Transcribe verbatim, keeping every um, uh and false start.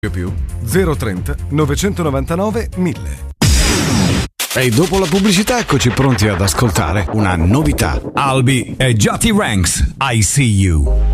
più zero trenta novecentonovantanove mille. E dopo la pubblicità eccoci pronti ad ascoltare una novità. Albi e Jati Ranks, I See You.